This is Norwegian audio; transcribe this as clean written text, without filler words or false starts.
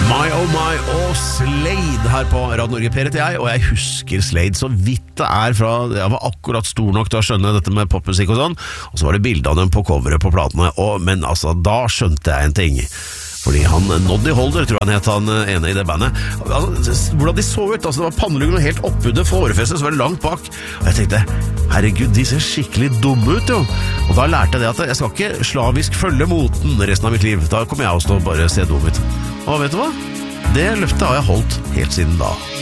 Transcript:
My Oh My og Slade her på Radio Norge. Per heter jeg, og jeg husker Slade så vidt det fra jeg var akkurat stor nok til å skjønne dette med popmusikk og sånn, og så var det bildet av dem på coveret på platene, men altså, da skjønte jeg en ting. Fordi han, Noddy Holder, tror jeg han het, han ene i det bandet. Altså, hvordan de så ut, altså det var panneluggen helt oppunder for hårfestet, så var det langt bak. Og jeg tenkte, herregud, de ser skikkelig dumme ut jo. Og da lærte jeg det at jeg skal ikke slavisk følge moten resten av mitt liv. Da kommer jeg også til å bare se dum ut. Og vet du hva? Det løftet har jeg holdt helt siden da.